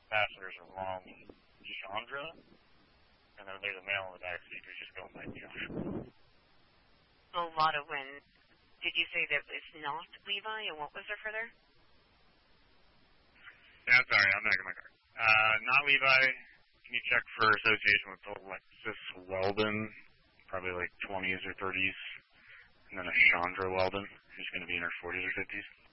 passengers are Long Chandra, and then there's a male in the back seat who's just going by Joshua. A lot of wind. Did you say that it's not Levi, and what was there further? Yeah, sorry, I'm back in my car. Not Levi. Can you check for association with Alexis Weldon? Probably like 20s or 30s. And then a Chandra Weldon, who's going to be in her 40s or 50s.